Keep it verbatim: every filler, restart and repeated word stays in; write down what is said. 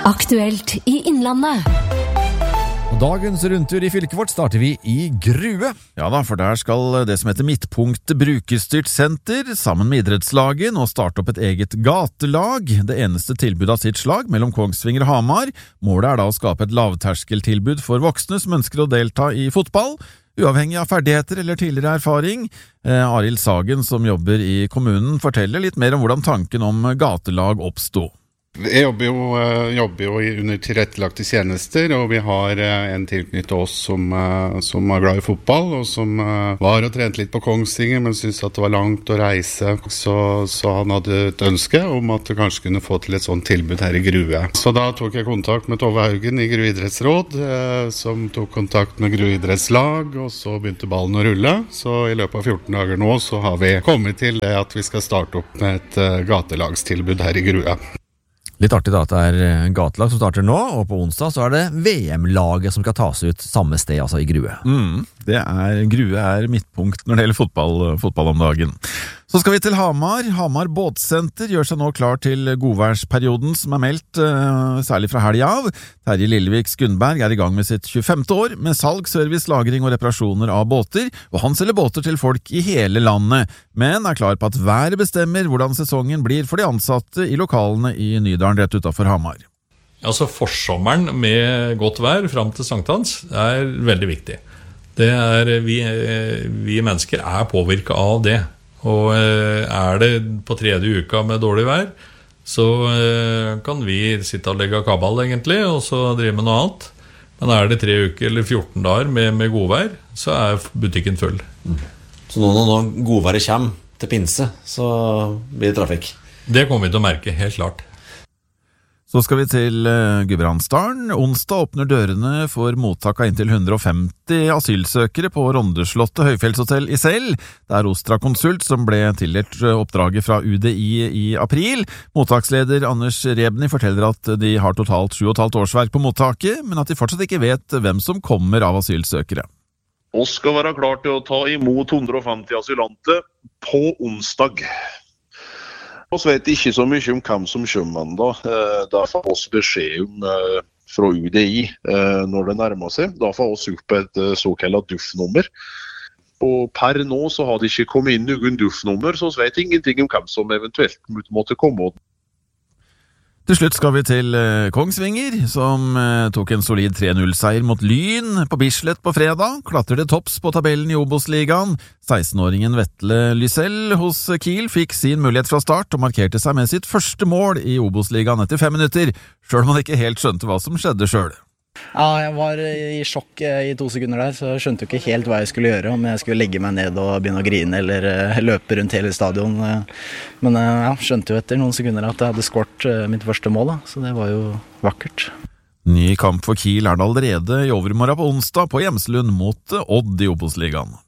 Aktuelt i Innlandet. Og dagens rundtur i fylket vårt starter vi i Grue. Ja da, for der skal det som heter Midtpunktet brukerstyrt senter sammen med idrettslaget nå starte opp et eget gatelag, det eneste tilbudet av sitt slag mellom Kongsvinger og Hamar. Målet er da å skape et lavterskeltilbud for voksne som ønsker å delta i fotball, uavhengig av ferdigheter eller tidligere erfaring. Eh, Arild Sagen, som jobber i kommunen, forteller litt mer om hvordan tanken om gatelag oppstod. Jeg jobber jo, jobber jo under tilrettelagte tjenester, og vi har en tilknyttet oss som, som er glad i fotball, og som var og trente litt på Kongsvinger, men syntes at det var langt å reise. Så, så han hadde et ønske om at det kanskje kunne få til et sånt tilbud her i Grue. Så da tok jeg kontakt med Tove Haugen i Grue idrettsråd, som tok kontakt med Grue idrettslag, og så begynte ballen å rulle. Så i løpet av fjorten dager nå så har vi kommet til det at vi skal starte opp med et gatelagstilbud her i Grue. Litt artig da at det er gatelag som starter nå, og på onsdag så er det V M-laget som skal tas ut samme sted, altså i Grue. Mm, det er, Grue er midtpunkt når det gjelder fotball, fotball om dagen. Så skal vi til Hamar. Hamar båtsenter gjør seg nå klar til godværsperioden som er meldt, uh, særlig fra helga av. Terje Lillevik Skundberg er i gang med sitt tjuefemte år med salg, service, lagring og reparasjoner av båter, og han selger båter til folk i hele landet, men er klar på at været bestemmer hvordan sesongen blir for de ansatte i lokalene i Nydalen rett utenfor Hamar. Altså forsommeren med godt vær frem til sankthans er veldig viktig. Det er, vi, vi mennesker er påvirket av det. Og er det på tredje uka med dårlig vær, så kan vi sitte og legge kabal egentlig, og så drive med noe annet. Men er det tre uker eller fjorten dager med, med godvær, så er butikken full. Mm. Så nå når godværet kommer til pinse, så blir det trafikk? Det kommer vi til å merke, helt klart. Så skal vi til uh, Gudbrandsdalen. Onsdag åpner dørene for mottak av inntil hundre og femti asylsøkere på Rondeslottet høyfjellshotell i Sel. Det er Ostra Konsult som ble tildelt oppdraget fra U D I i april. Mottaksleder Anders Rebny forteller at de har totalt sju og et halvt årsverk på mottaket, men at de fortsatt ikke vet hvem som kommer av asylsøkere. Vi skal være klar til å ta imot hundre og femti asylanter på onsdag. Vi vet ikke så mye om hvem som kommer da. Da får vi beskjed om fra U D I når det nærmer seg. Da får vi opp et såkalt D U F-nummer. Og per nå så har det ikke kommet inn noen D U F-nummer, så vi vet ingenting om hvem som eventuelt måtte komme. Til slutt skal vi til eh, Kongsvinger, som eh, tok en solid tre null-seier mot Lyn på Bislett på fredag, klatrer det topps på tabellen i Obos-ligaen. seksten-åringen Vetle Lysell hos Kiel fikk sin mulighet fra start og markerte seg med sitt første mål i Obos-ligaen etter fem minutter, selv om han ikke helt skjønte hva som skjedde selv. Ja, jeg var i sjokk i to sekunder der, så jeg skjønte ikke helt hva jeg skulle gjøre, om jeg skulle legge meg ned og begynne å grine eller løpe rundt hele stadion. Men jeg skjønte jo etter noen sekunder at jeg hadde skåret mitt første mål, da. Så det var jo vakkert. Ny kamp for Kiel er det allerede i overmorgen på onsdag på Hjemslund mot Odd i Obos-ligaen.